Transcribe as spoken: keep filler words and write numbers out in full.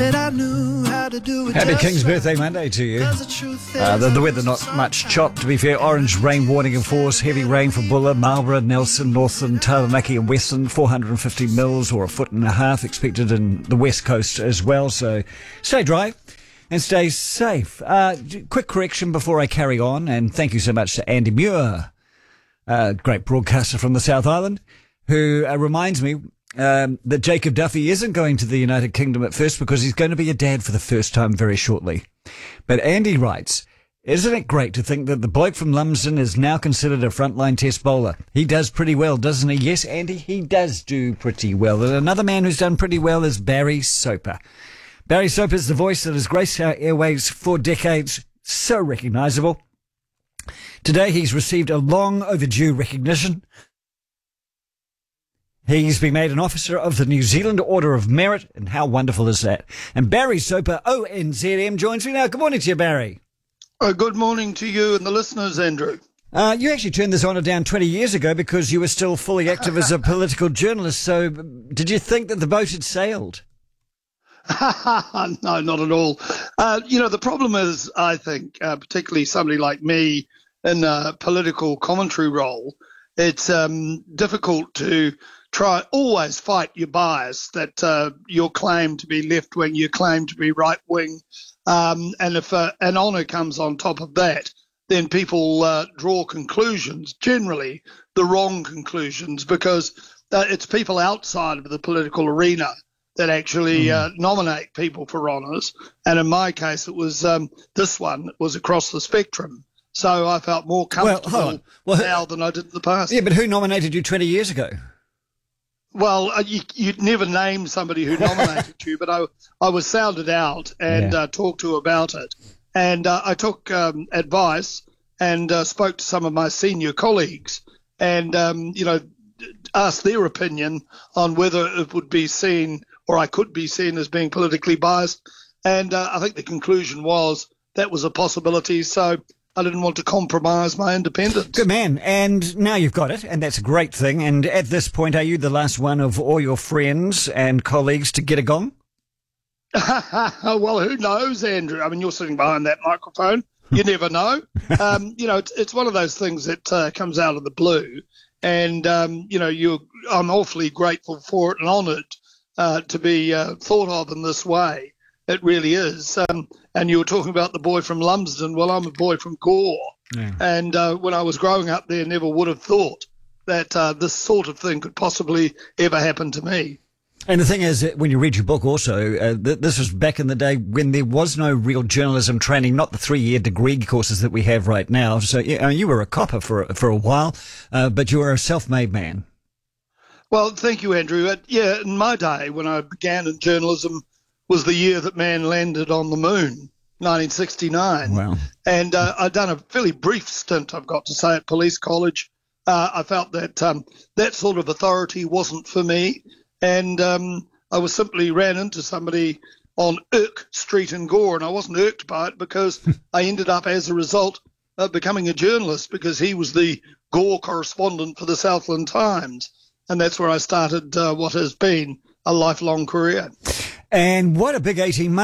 said I knew how to do it. Happy just King's right. birthday Monday to you. 'Cause the truth is Uh, the, the weather I'm not so much chop, to be fair. Orange rain warning in force. Heavy rain for Bulla, Marlborough, Nelson, Northland, Taranaki and Western. four hundred fifty mils or a foot and a half expected in the west coast as well. So stay dry and stay safe. Uh, quick correction before I carry on. And thank you so much to Andy Muir, a great broadcaster from the South Island, who uh, reminds me Um, that Jacob Duffy isn't going to the United Kingdom at first because he's going to be a dad for the first time very shortly. But Andy writes, isn't it great to think that the bloke from Lumsden is now considered a frontline test bowler? He does pretty well, doesn't he? Yes, Andy, he does do pretty well. And another man who's done pretty well is Barry Soper. Barry Soper is the voice that has graced our airwaves for decades, so recognisable. Today he's received a long overdue recognition. He's been made an officer of the New Zealand Order of Merit, and how wonderful is that? And Barry Soper, O N Z M, joins me now. Good morning to you, Barry. Uh, good morning to you and the listeners, Andrew. Uh, you actually turned this honour down twenty years ago because you were still fully active as a political journalist. So did you think that the boat had sailed? No, not at all. Uh, you know, the problem is, I think, uh, particularly somebody like me in a political commentary role, it's um, difficult to try always fight your bias that uh, you're claimed to be left wing, you claim to be right wing, um, and if uh, an honour comes on top of that, then people uh, draw conclusions, generally the wrong conclusions, because uh, it's people outside of the political arena that actually mm. uh, nominate people for honours, and in my case, it was um, this one it was across the spectrum. So I felt more comfortable well, well, now than I did in the past. Yeah, but who nominated you twenty years ago? Well, uh, you, you'd never name somebody who nominated you, but I, I was sounded out and yeah. uh, talked to about it. And uh, I took um, advice and uh, spoke to some of my senior colleagues and, um, you know, asked their opinion on whether it would be seen or I could be seen as being politically biased. And uh, I think the conclusion was that was a possibility. So I didn't want to compromise my independence. Good man. And now you've got it, and that's a great thing. And at this point, are you the last one of all your friends and colleagues to get a gong? Well, who knows, Andrew? I mean, you're sitting behind that microphone. You never know. um, you know, it's, it's one of those things that uh, comes out of the blue. And, um, you know, you're, I'm awfully grateful for it and honoured uh, to be uh, thought of in this way. It really is. Um, and you were talking about the boy from Lumsden. Well, I'm a boy from Gore. Yeah. And uh, when I was growing up there, never would have thought that uh, this sort of thing could possibly ever happen to me. And the thing is, when you read your book also, uh, th- this was back in the day when there was no real journalism training, not the three-year degree courses that we have right now. So you, know, you were a copper for, for a while, uh, but you were a self-made man. Well, thank you, Andrew. Uh, yeah, in my day, when I began in journalism, was the year that man landed on the moon, nineteen sixty-nine. Wow. And uh, I'd done a fairly brief stint, I've got to say, at police college. Uh, I felt that um, that sort of authority wasn't for me. And um, I was simply ran into somebody on Irk Street in Gore, and I wasn't irked by it because I ended up, as a result, uh, becoming a journalist because he was the Gore correspondent for the Southland Times. And that's where I started uh, what has been a lifelong career. And what a big eighteen months.